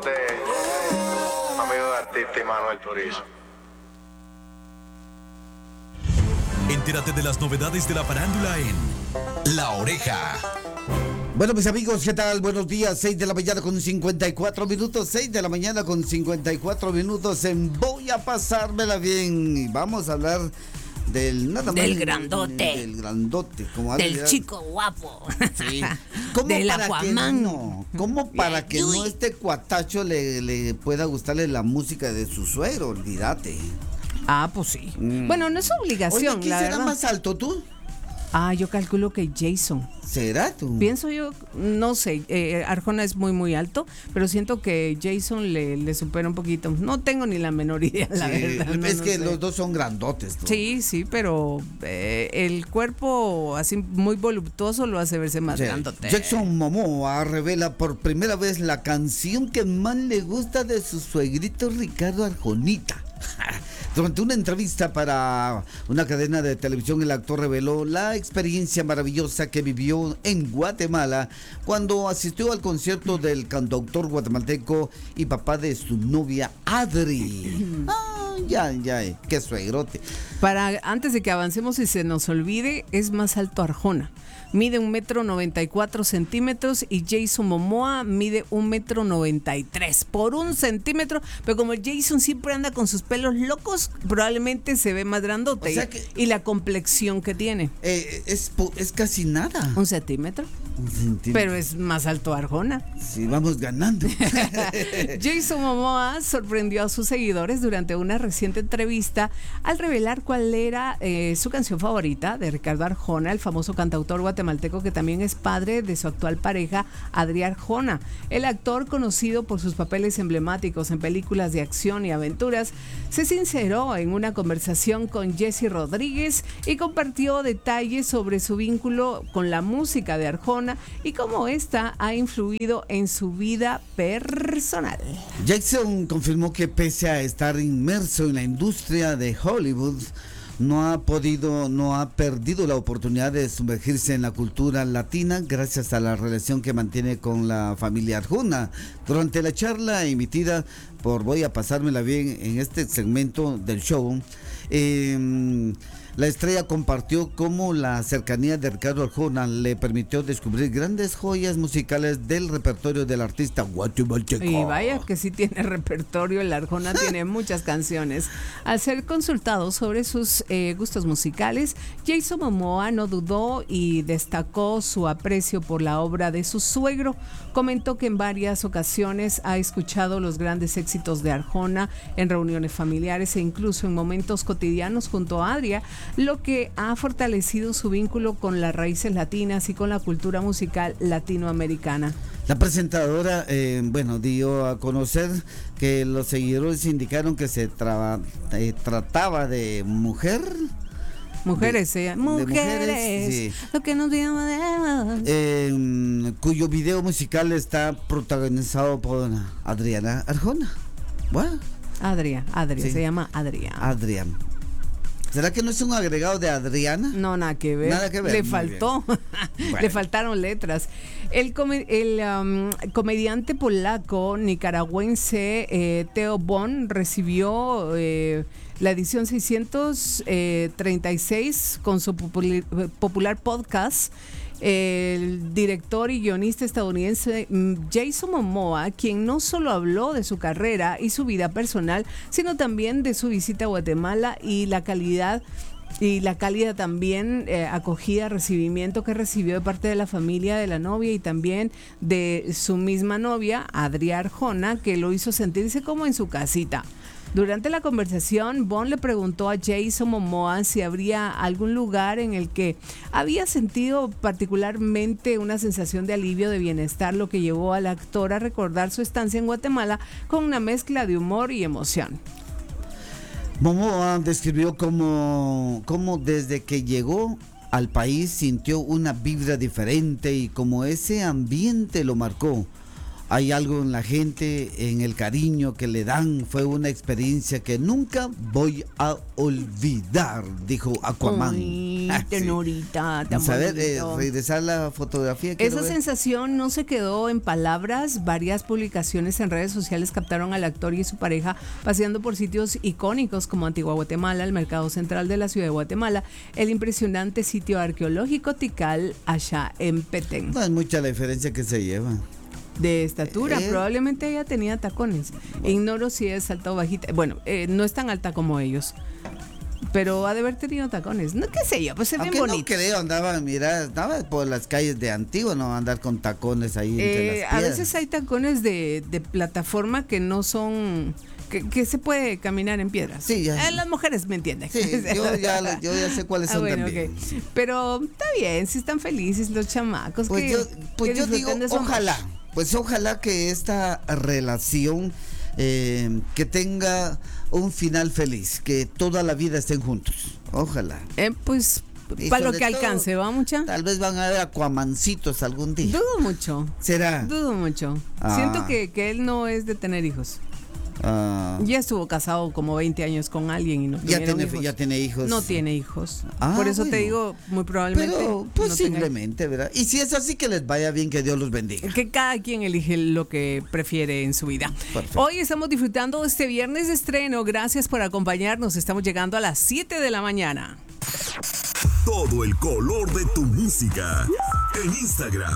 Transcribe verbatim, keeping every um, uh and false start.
saludote, amigo de artista y Manuel Turizo. Entérate de las novedades de la farándula en La Oreja. Bueno, mis amigos, ¿qué tal? Buenos días, seis de la mañana con cincuenta y cuatro minutos, seis de la mañana con cincuenta y cuatro minutos en Voy a pasármela bien. Y vamos a hablar del nada más. Del grandote. Del grandote. Como del hablar, chico guapo. Sí. ¿Cómo del para Aquaman. Que no, ¿Cómo para que no este cuatacho le, le pueda gustarle la música de su suegro? Olvídate. Ah, pues sí. Mm. Bueno, no es obligación, Oye, ¿quién la será verdad. más alto, tú? Ah, yo calculo que Jason. ¿Será tú? Pienso yo, no sé, eh, Arjona es muy muy alto, pero siento que Jason le, le supera un poquito. No tengo ni la menor idea, la Sí, verdad. No, es no que sé. los dos son grandotes, tú. Sí, sí, pero eh, el cuerpo así muy voluptuoso lo hace verse más Sí. grandote. Jackson Momoa revela por primera vez la canción que más le gusta de su suegrito Ricardo Arjonita. Durante una entrevista para una cadena de televisión, el actor reveló la experiencia maravillosa que vivió en Guatemala cuando asistió al concierto del cantautor guatemalteco y papá de su novia Adri. Ah, ya, ya, qué suegrote. Para, antes de que avancemos y se nos olvide, es más alto Arjona. Mide un metro noventa y cuatro centímetros y Jason Momoa mide un metro noventa y tres por un centímetro, pero como Jason siempre anda con sus pelos locos, probablemente se ve más grandote. O sea y, que- y la complexión que tiene. Eh, es, po- es casi nada. Un centímetro, Un centímetro. pero es más alto Arjona. Sí, vamos ganando. Jason Momoa sorprendió a sus seguidores durante una reciente entrevista al revelar cuál era eh, su canción favorita de Ricardo Arjona, el famoso cantautor guatemalteco que también es padre de su actual pareja, Adri Arjona. El actor, conocido por sus papeles emblemáticos en películas de acción y aventuras, se sinceró en una conversación con Jesse Rodríguez y compartió detalles sobre su vínculo con la música de Arjona y cómo esta ha influido en su vida personal. Jackson confirmó que pese a estar inmerso en la industria de Hollywood, no ha podido, no ha perdido la oportunidad de sumergirse en la cultura latina gracias a la relación que mantiene con la familia Arjona. Durante la charla emitida por Voy a pasármela bien en este segmento del show, eh, la estrella compartió cómo la cercanía de Ricardo Arjona le permitió descubrir grandes joyas musicales del repertorio del artista guatemalteco. Y vaya que sí tiene repertorio, el Arjona tiene muchas canciones. Al ser consultado sobre sus eh, gustos musicales, Jason Momoa no dudó y destacó su aprecio por la obra de su suegro. Comentó que en varias ocasiones ha escuchado los grandes éxitos de Arjona en reuniones familiares e incluso en momentos cotidianos junto a Adria, lo que ha fortalecido su vínculo con las raíces latinas y con la cultura musical latinoamericana. La presentadora, eh, bueno, dio a conocer que los seguidores indicaron que se traba, eh, trataba de mujer. Mujeres, de, eh, mujeres, de mujeres, sí. Lo que nos dio de... eh, cuyo video musical está protagonizado por Adriana Arjona. Bueno, Adria, Adria, Sí. se llama Adria. Adrián. ¿Será que no es un agregado de Adriana? No, nada que ver. Nada que ver, Le muy faltó. Bueno. Le faltaron letras. El, come- el um, comediante polaco nicaragüense eh, Theo Von recibió eh, la edición seiscientos treinta y seis con su populi- popular podcast. El director y guionista estadounidense Jason Momoa, quien no solo habló de su carrera y su vida personal, sino también de su visita a Guatemala y la calidad y la cálida también eh, acogida, recibimiento que recibió de parte de la familia de la novia y también de su misma novia, Adri Arjona, que lo hizo sentirse como en su casita. Durante la conversación, Bond le preguntó a Jason Momoa si habría algún lugar en el que había sentido particularmente una sensación de alivio, de bienestar, lo que llevó al actor a recordar su estancia en Guatemala con una mezcla de humor y emoción. Momoa describió cómo, cómo desde que llegó al país sintió una vibra diferente y cómo ese ambiente lo marcó. hay algo en la gente, en el cariño que le dan. Fue una experiencia que nunca voy a olvidar, dijo Aquaman. Ay, Ah, sí. tenorita, tan Vamos a ver, eh, bonito. regresar la fotografía. quiero Esa ver. sensación no se quedó en palabras. Varias publicaciones en redes sociales captaron al actor y su pareja paseando por sitios icónicos como Antigua Guatemala, el mercado central de la ciudad de Guatemala, el impresionante sitio arqueológico Tikal allá en Petén. No es mucha la diferencia que se lleva. De estatura, Eh. probablemente ella tenía tacones. Ignoro si es alta o bajita. Bueno, eh, no es tan alta como ellos. Pero ha de haber tenido tacones. No, qué sé yo, pues se ven Aunque no bonitos. creo, andaba, mira, andaba por las calles de Antigua, no andar con tacones ahí entre Eh, las a piedras. veces hay tacones de, de plataforma que no son, que, que se puede caminar en piedras. Sí, ya. Eh, las mujeres me entienden. Sí, yo ya, la- yo ya sé cuáles Ah, son bueno, también. ok. Sí. Pero está bien, si están felices los chamacos. Pues que, yo, pues que yo digo, disfruten de su amor. ojalá, pues ojalá que esta relación eh, que tenga un final feliz, que toda la vida estén juntos. Ojalá. Eh, pues Y para lo sobre que todo, alcance, ¿va mucha? Tal vez van a ver Aquamancitos algún día. Dudo mucho. ¿Será? Dudo mucho. Ah. Siento que, que él no es de tener hijos. Ah, Ya estuvo casado como veinte años con alguien y no ya, tuvieron tiene, hijos. ya tiene hijos. No tiene hijos. Ah, Por eso te bueno. digo, muy probablemente. Pero no tenga- posiblemente, ¿verdad? Y si es así, que les vaya bien, que Dios los bendiga. Que cada quien elige lo que prefiere en su vida. Perfecto. Hoy estamos disfrutando de este viernes de estreno. Gracias por acompañarnos. Estamos llegando a las siete de la mañana. Todo el color de tu música en Instagram.